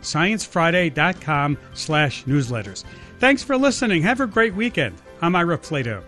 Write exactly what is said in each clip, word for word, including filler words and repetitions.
science friday dot com slash newsletters. Thanks for listening. Have a great weekend. I'm Ira Flato.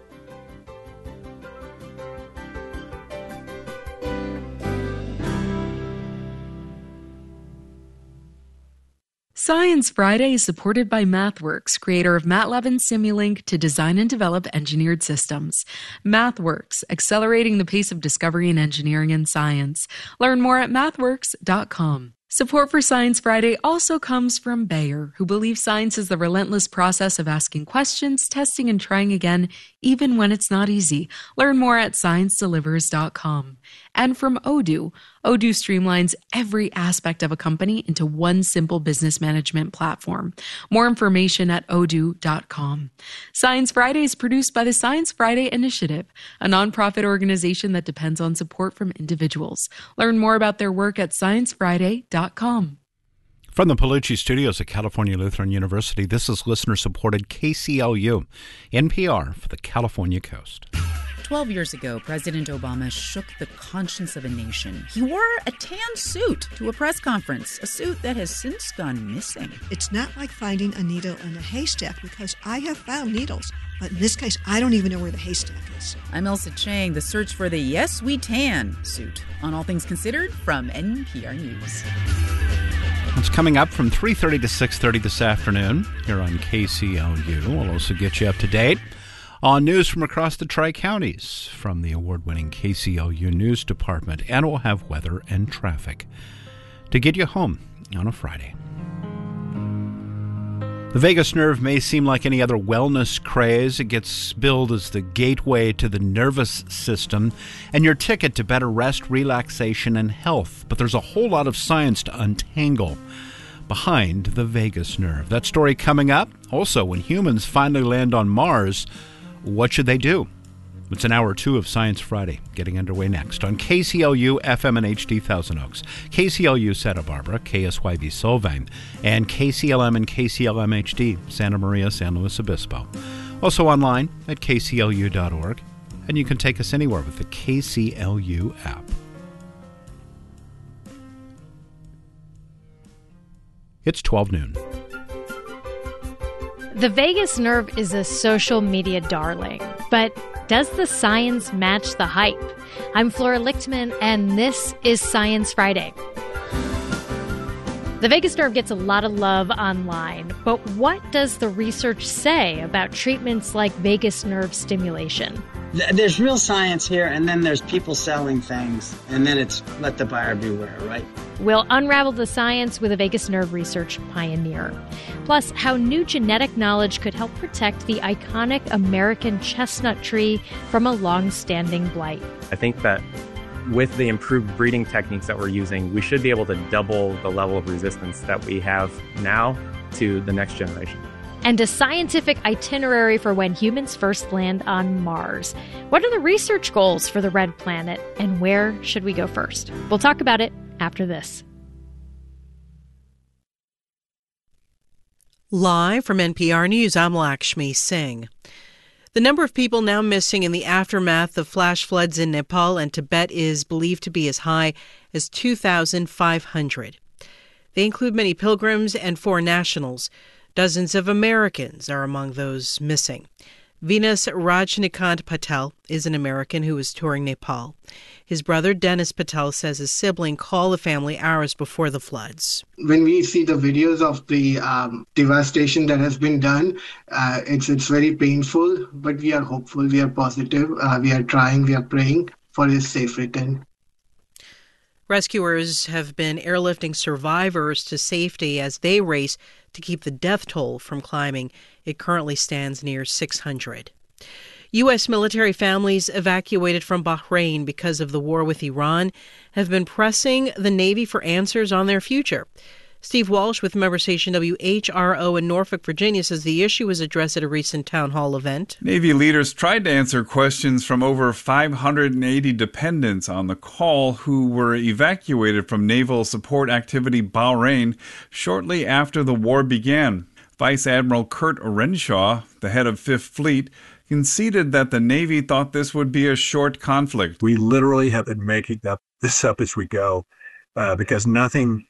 Science Friday is supported by MathWorks, creator of MATLAB and Simulink to design and develop engineered systems. MathWorks, accelerating the pace of discovery in engineering and science. Learn more at mathworks dot com. Support for Science Friday also comes from Bayer, who believes science is the relentless process of asking questions, testing, and trying again, even when it's not easy. Learn more at science delivers dot com. And from Odoo. Odoo streamlines every aspect of a company into one simple business management platform. More information at odoo dot com. Science Friday is produced by the Science Friday Initiative, a nonprofit organization that depends on support from individuals. Learn more about their work at science friday dot com. From the Palucci Studios at California Lutheran University, this is listener-supported K C L U, N P R for the California Coast. Twelve years ago, President Obama shook the conscience of a nation. He wore a tan suit to a press conference, a suit that has since gone missing. It's not like finding a needle in a haystack, because I have found needles. But in this case, I don't even know where the haystack is. I'm Elsa Chang, the search for the Yes We Tan suit on All Things Considered from N P R News. It's coming up from three thirty to six thirty this afternoon here on K C L U. We'll also get you up to date on news from across the Tri-Counties from the award-winning K C L U News Department. And we'll have weather and traffic to get you home on a Friday. The vagus nerve may seem like any other wellness craze. It gets billed as the gateway to the nervous system and your ticket to better rest, relaxation, and health. But there's a whole lot of science to untangle behind the vagus nerve. That story coming up. Also, when humans finally land on Mars, what should they do? It's an hour two of Science Friday, getting underway next on K C L U F M and H D Thousand Oaks, K C L U Santa Barbara, K S Y B Solvang, and K C L M and K C L M H D Santa Maria, San Luis Obispo. Also online at k c l u dot org, and you can take us anywhere with the K C L U app. It's twelve noon. The vagus nerve is a social media darling, but does the science match the hype? I'm Flora Lichtman, and this is Science Friday. The vagus nerve gets a lot of love online, but what does the research say about treatments like vagus nerve stimulation? There's real science here, and then there's people selling things, and then it's let the buyer beware, right? We'll unravel the science with a vagus nerve research pioneer. Plus, how new genetic knowledge could help protect the iconic American chestnut tree from a long-standing blight. I think that with the improved breeding techniques that we're using, we should be able to double the level of resistance that we have now to the next generation. And a scientific itinerary for when humans first land on Mars. What are the research goals for the Red Planet, and where should we go first? We'll talk about it after this. Live from N P R News, I'm Lakshmi Singh. The number of people now missing in the aftermath of flash floods in Nepal and Tibet is believed to be as high as two thousand five hundred. They include many pilgrims and foreign nationals. Dozens of Americans are among those missing. Venus Rajnikant Patel is an American who is touring Nepal. His brother, Dennis Patel, says his sibling called the family hours before the floods. When we see the videos of the um, devastation that has been done, uh, it's it's very painful, but we are hopeful, we are positive, uh, we are trying, we are praying for his safe return. Rescuers have been airlifting survivors to safety as they race to keep the death toll from climbing. It currently stands near six hundred. U S military families evacuated from Bahrain because of the war with Iran have been pressing the Navy for answers on their future. Steve Walsh with member station W H R O in Norfolk, Virginia, says the issue was addressed at a recent town hall event. Navy leaders tried to answer questions from over five hundred eighty dependents on the call who were evacuated from Naval Support Activity Bahrain shortly after the war began. Vice Admiral Kurt Orenshaw, the head of Fifth Fleet, conceded that the Navy thought this would be a short conflict. We literally have been making up this up as we go uh, because nothing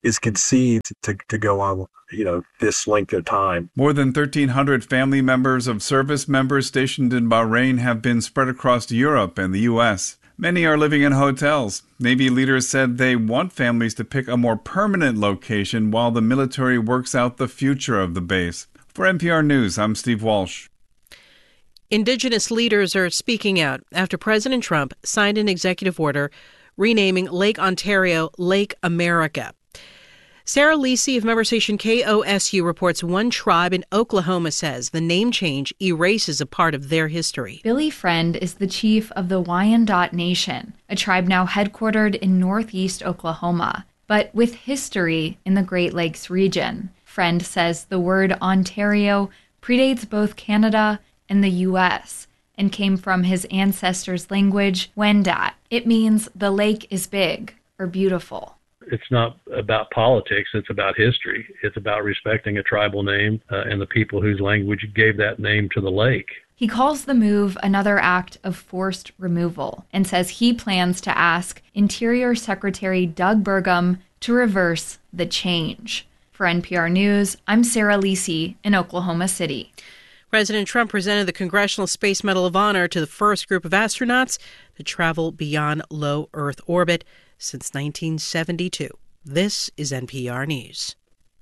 is conceived to, to go on, you know, this length of time. More than thirteen hundred family members of service members stationed in Bahrain have been spread across Europe and the U S. Many are living in hotels. Navy leaders said they want families to pick a more permanent location while the military works out the future of the base. For N P R News, I'm Steve Walsh. Indigenous leaders are speaking out after President Trump signed an executive order renaming Lake Ontario Lake America. Sarah Lisi of member station K O S U reports one tribe in Oklahoma says the name change erases a part of their history. Billy Friend is the chief of the Wyandot Nation, a tribe now headquartered in northeast Oklahoma, but with history in the Great Lakes region. Friend says the word Ontario predates both Canada and the U S and came from his ancestors' language, Wendat. It means the lake is big or beautiful. It's not about politics, it's about history. It's about respecting a tribal name uh, and the people whose language gave that name to the lake. He calls the move another act of forced removal and says he plans to ask Interior Secretary Doug Burgum to reverse the change. For N P R News, I'm Sarah Lisi in Oklahoma City. President Trump presented the Congressional Space Medal of Honor to the first group of astronauts to travel beyond low Earth orbit since nineteen seventy-two. This is N P R News.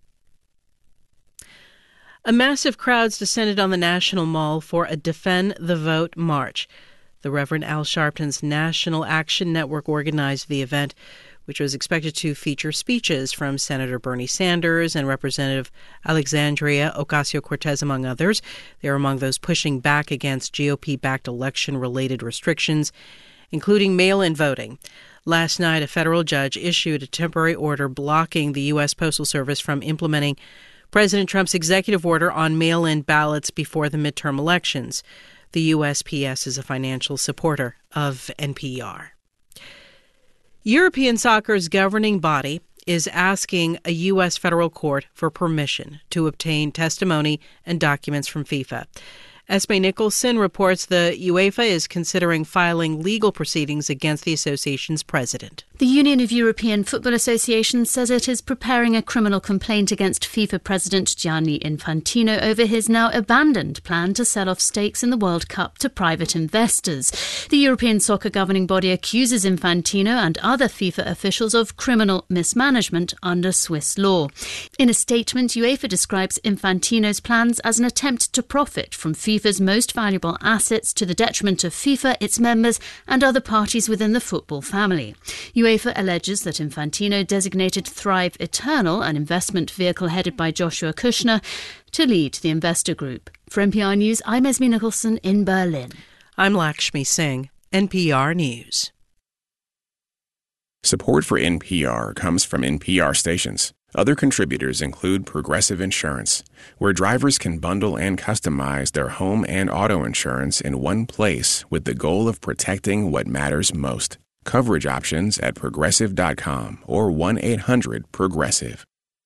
A massive crowds descended on the National Mall for a Defend the Vote march. The Reverend Al Sharpton's National Action Network organized the event, which was expected to feature speeches from Senator Bernie Sanders and Representative Alexandria Ocasio-Cortez, among others. They are among those pushing back against G O P-backed election-related restrictions, including mail-in voting. Last night, a federal judge issued a temporary order blocking the U S Postal Service from implementing President Trump's executive order on mail-in ballots before the midterm elections. The U S P S is a financial supporter of N P R. European soccer's governing body is asking a U S federal court for permission to obtain testimony and documents from FIFA. Esme Nicholson reports the UEFA is considering filing legal proceedings against the association's president. The Union of European Football Associations says it is preparing a criminal complaint against FIFA President Gianni Infantino over his now abandoned plan to sell off stakes in the World Cup to private investors. The European soccer governing body accuses Infantino and other FIFA officials of criminal mismanagement under Swiss law. In a statement, UEFA describes Infantino's plans as an attempt to profit from FIFA's most valuable assets to the detriment of FIFA, its members, and other parties within the football family. UEFA alleges that Infantino designated Thrive Eternal, an investment vehicle headed by Joshua Kushner, to lead the investor group. For N P R News, I'm Esme Nicholson in Berlin. I'm Lakshmi Singh, N P R News. Support for N P R comes from N P R stations. Other contributors include Progressive Insurance, where drivers can bundle and customize their home and auto insurance in one place with the goal of protecting what matters most. Coverage options at progressive dot com or one eight hundred progressive.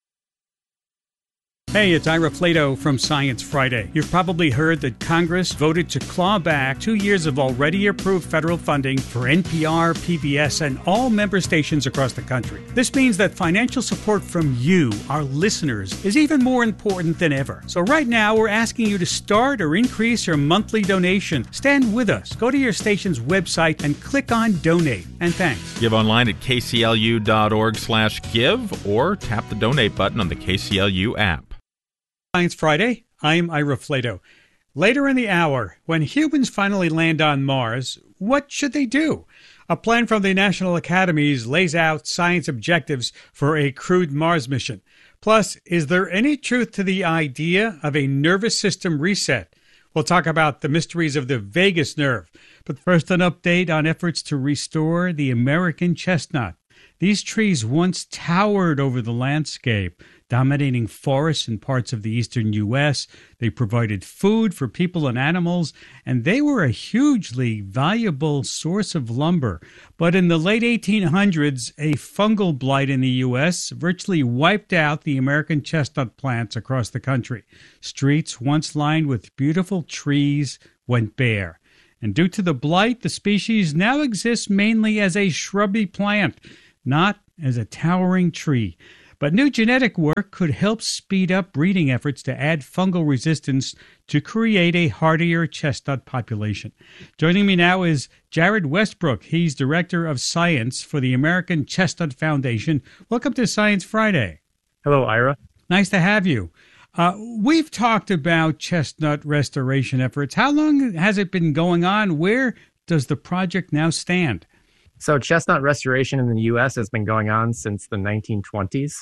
Hey, it's Ira Flato from Science Friday. You've probably heard that Congress voted to claw back two years of already approved federal funding for N P R, P B S, and all member stations across the country. This means that financial support from you, our listeners, is even more important than ever. So right now, we're asking you to start or increase your monthly donation. Stand with us. Go to your station's website and click on Donate. And thanks. Give online at k c l u dot org slash give or tap the donate button on the K C L U app. Science Friday, I'm Ira Flato. Later in the hour, when humans finally land on Mars, what should they do? A plan from the National Academies lays out science objectives for a crewed Mars mission. Plus, is there any truth to the idea of a nervous system reset? We'll talk about the mysteries of the vagus nerve. But first, an update on efforts to restore the American chestnut. These trees once towered over the landscape, dominating forests in parts of the eastern U S. They provided food for people and animals, and they were a hugely valuable source of lumber. But in the late eighteen hundreds, a fungal blight in the U S virtually wiped out the American chestnut plants across the country. Streets once lined with beautiful trees went bare. And due to the blight, the species now exists mainly as a shrubby plant, not as a towering tree. But new genetic work could help speed up breeding efforts to add fungal resistance to create a hardier chestnut population. Joining me now is Jared Westbrook. He's Director of Science for the American Chestnut Foundation. Welcome to Science Friday. Hello, Ira. Nice to have you. Uh, we've talked about chestnut restoration efforts. How long has it been going on? Where does the project now stand? So chestnut restoration in the U S has been going on since the nineteen twenties,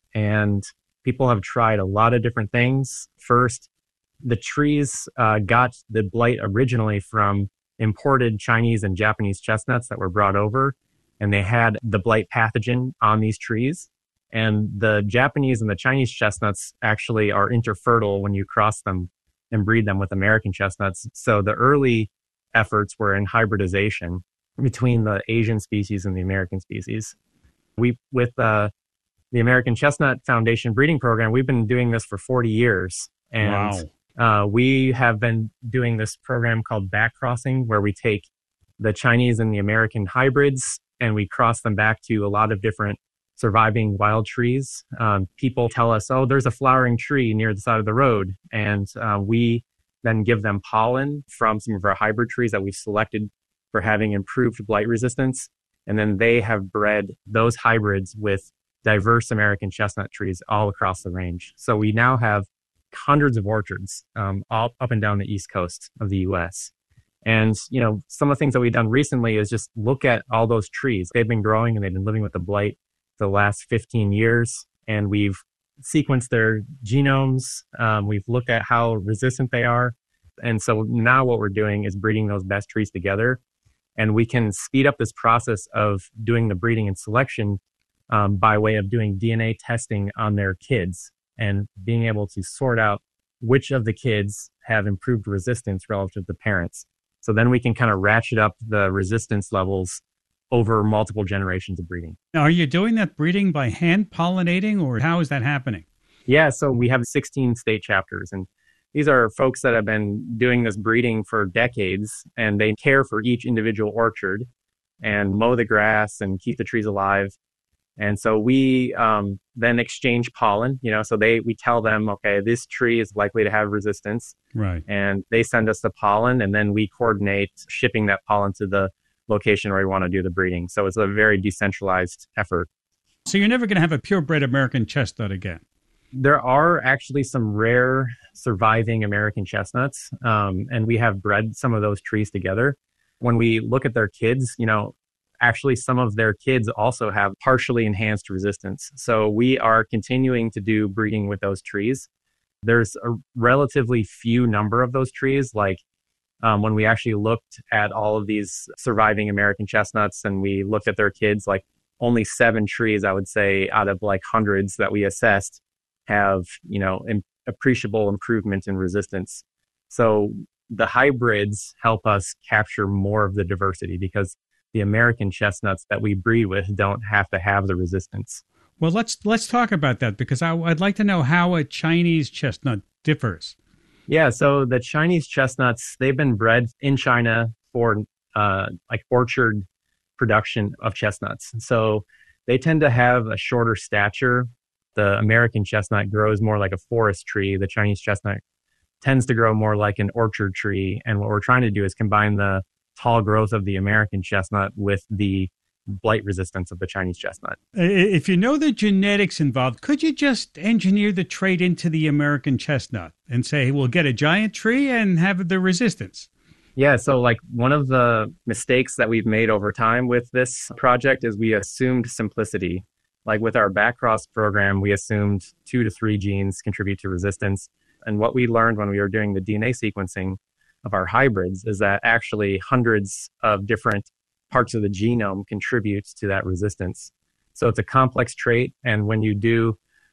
and people have tried a lot of different things. First, the trees uh, got the blight originally from imported Chinese and Japanese chestnuts that were brought over, and they had the blight pathogen on these trees. And the Japanese and the Chinese chestnuts actually are interfertile when you cross them and breed them with American chestnuts. So the early efforts were in hybridization between the Asian species and the American species. We, with uh, the American Chestnut Foundation breeding program, we've been doing this for forty years. And wow. uh, we have been doing this program called back crossing, where we take the Chinese and the American hybrids and we cross them back to a lot of different surviving wild trees. Um, people tell us, oh, there's a flowering tree near the side of the road. And uh, we then give them pollen from some of our hybrid trees that we've selected for having improved blight resistance. And then they have bred those hybrids with diverse American chestnut trees all across the range. So we now have hundreds of orchards um, all up and down the East Coast of the U S. And, you know, some of the things that we've done recently is just look at all those trees. They've been growing and they've been living with the blight the last fifteen years, and we've sequenced their genomes. Um, we've looked at how resistant they are. And so now what we're doing is breeding those best trees together, and we can speed up this process of doing the breeding and selection um, by way of doing D N A testing on their kids and being able to sort out which of the kids have improved resistance relative to parents. So then we can kind of ratchet up the resistance levels over multiple generations of breeding. Now, are you doing that breeding by hand pollinating, or how is that happening? Yeah, so we have sixteen state chapters, and these are folks that have been doing this breeding for decades, and they care for each individual orchard and mow the grass and keep the trees alive. And so we um, then exchange pollen, you know, so they we tell them, okay, this tree is likely to have resistance. Right. And they send us the pollen, and then we coordinate shipping that pollen to the location where we want to do the breeding. So it's a very decentralized effort. So you're never going to have a purebred American chestnut again? There are actually some rare surviving American chestnuts, um, and we have bred some of those trees together. When we look at their kids, you know, actually some of their kids also have partially enhanced resistance. So we are continuing to do breeding with those trees. There's a relatively few number of those trees, like Um, when we actually looked at all of these surviving American chestnuts and we looked at their kids, like only seven trees, I would say, out of like hundreds that we assessed have, you know, im- appreciable improvement in resistance. So the hybrids help us capture more of the diversity because the American chestnuts that we breed with don't have to have the resistance. Well, let's let's talk about that, because I, I'd like to know how a Chinese chestnut differs. Yeah, so the Chinese chestnuts, they've been bred in China for uh, like orchard production of chestnuts. So they tend to have a shorter stature. The American chestnut grows more like a forest tree. The Chinese chestnut tends to grow more like an orchard tree. And what we're trying to do is combine the tall growth of the American chestnut with the blight resistance of the Chinese chestnut. If you know the genetics involved, could you just engineer the trait into the American chestnut and say, we'll get a giant tree and have the resistance? Yeah, so like one of the mistakes that we've made over time with this project is we assumed simplicity. Like with our backcross program, we assumed two to three genes contribute to resistance. And what we learned when we were doing the D N A sequencing of our hybrids is that actually hundreds of different parts of the genome contributes to that resistance. So it's a complex trait. And when you do,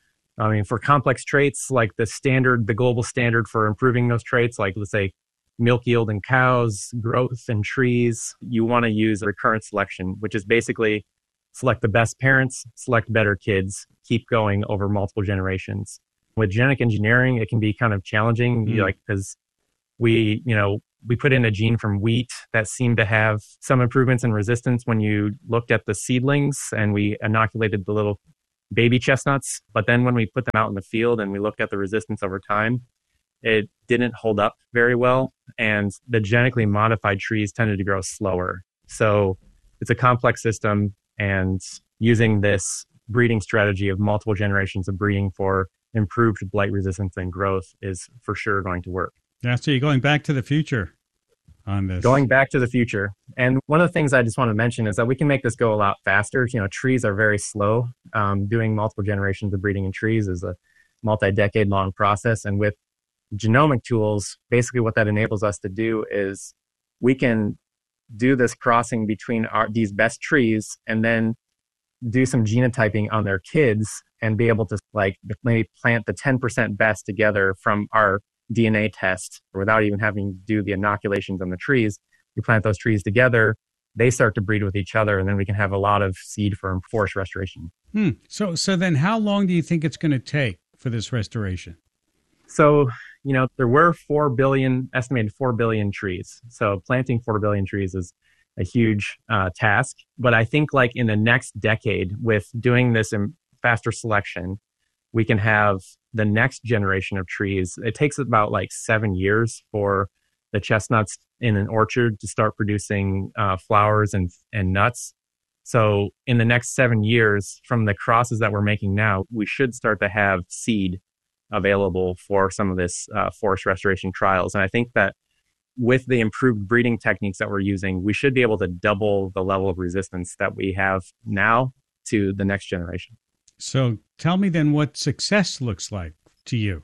I mean, for complex traits, like the standard, the global standard for improving those traits, like let's say milk yield in cows, growth in trees, you want to use recurrent selection, which is basically select the best parents, select better kids, keep going over multiple generations. With genetic engineering, it can be kind of challenging, mm. like because we, you know, we put in a gene from wheat that seemed to have some improvements in resistance when you looked at the seedlings, and we inoculated the little baby chestnuts. But then when we put them out in the field and we looked at the resistance over time, it didn't hold up very well. And the genetically modified trees tended to grow slower. So it's a complex system, and using this breeding strategy of multiple generations of breeding for improved blight resistance and growth is for sure going to work. Yeah, so you're going back to the future on this. Going back to the future. And one of the things I just want to mention is that we can make this go a lot faster. You know, trees are very slow. Um, doing multiple generations of breeding in trees is a multi-decade long process. And with genomic tools, basically what that enables us to do is we can do this crossing between our, these best trees, and then do some genotyping on their kids and be able to like maybe plant the ten percent best together from our D N A test without even having to do the inoculations on the trees. We plant those trees together, they start to breed with each other, and then we can have a lot of seed for forest restoration. Hmm. So, so then how long do you think it's going to take for this restoration? So, you know, there were four billion, estimated four billion trees. So planting four billion trees is a huge uh, task. But I think like in the next decade, with doing this in faster selection, we can have the next generation of trees. It takes about like seven years for the chestnuts in an orchard to start producing uh, flowers and, and nuts. So in the next seven years, from the crosses that we're making now, we should start to have seed available for some of this uh, forest restoration trials. And I think that with the improved breeding techniques that we're using, we should be able to double the level of resistance that we have now to the next generation. So tell me then what success looks like to you.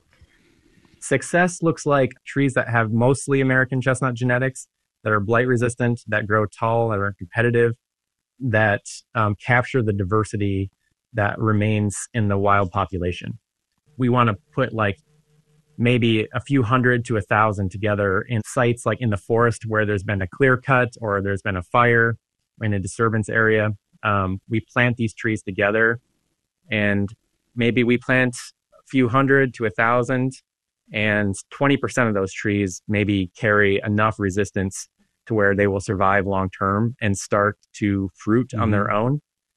Success looks like trees that have mostly American chestnut genetics, that are blight resistant, that grow tall, that are competitive, that um, capture the diversity that remains in the wild population. We want to put like maybe a few hundred to a thousand together in sites like in the forest where there's been a clear cut or there's been a fire in a disturbance area. Um, we plant these trees together, and maybe we plant a few hundred to a thousand, and twenty percent of those trees maybe carry enough resistance to where they will survive long term and start to fruit mm-hmm. on their own.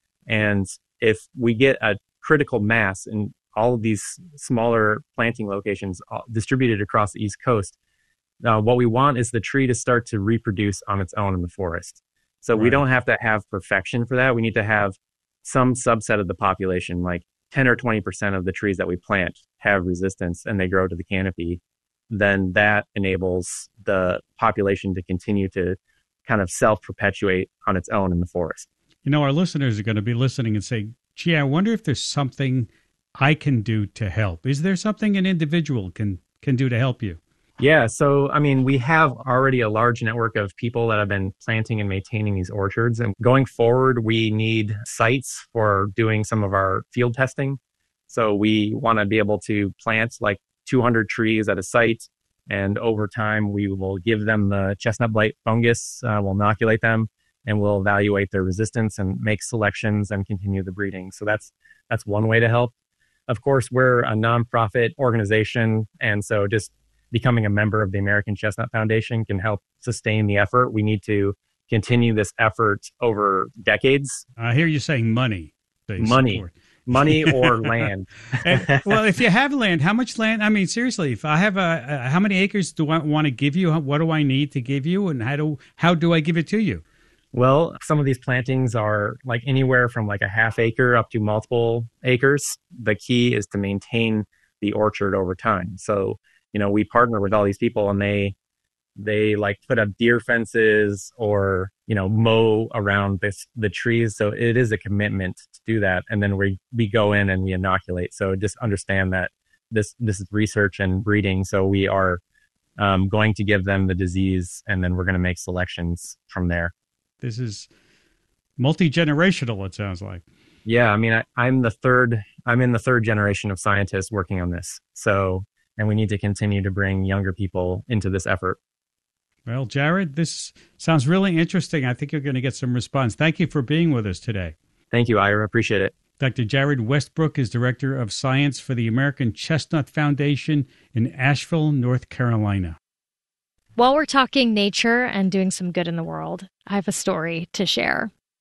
And if we get a critical mass in all of these smaller planting locations distributed across the East Coast, uh, what we want is the tree to start to reproduce on its own in the forest. So right. we don't have to have perfection for that. We need to have some subset of the population, like ten or twenty percent of the trees that we plant have resistance and they grow to the canopy. Then that enables the population to continue to kind of self-perpetuate on its own in the forest. You know, our listeners are going to be listening and say, gee, I wonder if there's something I can do to help. Is there something an individual can can do to help you? Yeah, so, I mean, we have already a large network of people that have been planting and maintaining these orchards. And going forward, we need sites for doing some of our field testing. So we want to be able to plant like two hundred trees at a site. And over time, we will give them the chestnut blight fungus, uh, we'll inoculate them, and we'll evaluate their resistance and make selections and continue the breeding. So that's that's one way to help. Of course, we're a nonprofit organization, and so just becoming a member of the American Chestnut Foundation can help sustain the effort. We need to continue this effort over decades. I hear you saying money. Money. Support. Money or land. And, well, if you have land, how much land? I mean, seriously, if I have a, a how many acres do I want to give you? What do I need to give you? And how do how do I give it to you? Well, some of these plantings are like anywhere from like a half acre up to multiple acres. The key is to maintain the orchard over time. So, you know, we partner with all these people and they they like put up deer fences or, you know, mow around this the trees. So it is a commitment to do that. And then we we go in and we inoculate. So just understand that this this is research and breeding. So we are um, going to give them the disease, and then we're going to make selections from there. This is multi-generational, it sounds like. Yeah, I mean, I, I'm the third, I'm in the third generation of scientists working on this. So, and we need to continue to bring younger people into this effort. Well, Jared, this sounds really interesting. I think you're going to get some response. Thank you for being with us today. Thank you, Ira. Appreciate it. Doctor Jared Westbrook is Director of Science for the American Chestnut Foundation in Asheville, North Carolina. While we're talking nature and doing some good in the world, I have a story to share.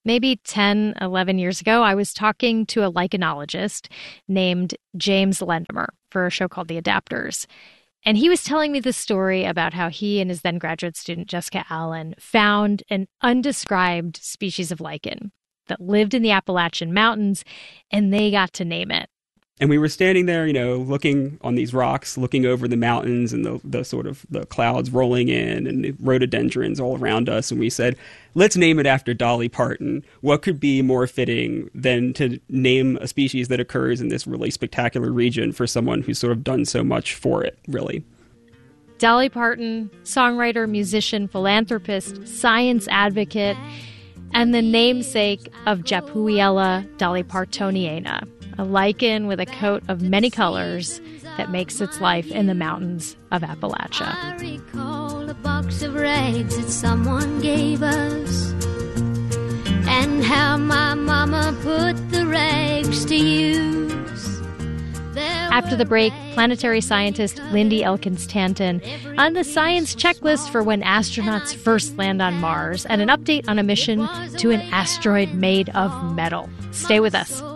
Maybe ten, eleven years ago, I was talking to a lichenologist named James Lendemer for a show called The Adapters. And he was telling me this story about how he and his then graduate student, Jessica Allen, found an undescribed species of lichen that lived in the Appalachian Mountains, and they got to name it. And we were standing there, you know, looking on these rocks, looking over the mountains and the, the sort of the clouds rolling in and the rhododendrons all around us. And we said, let's name it after Dolly Parton. What could be more fitting than to name a species that occurs in this really spectacular region for someone who's sort of done so much for it, really? Dolly Parton, songwriter, musician, philanthropist, science advocate, and the namesake of Japuiella dollypartoniana, a lichen with a coat of many colors that makes its life in the mountains of Appalachia. I recall a box of rags that someone gave us, and how my mama put the rags to use. After the break, planetary scientist Lindy Elkins-Tanton on the science checklist for when astronauts first land on Mars, and an update on a mission to an asteroid made of metal. Stay with us.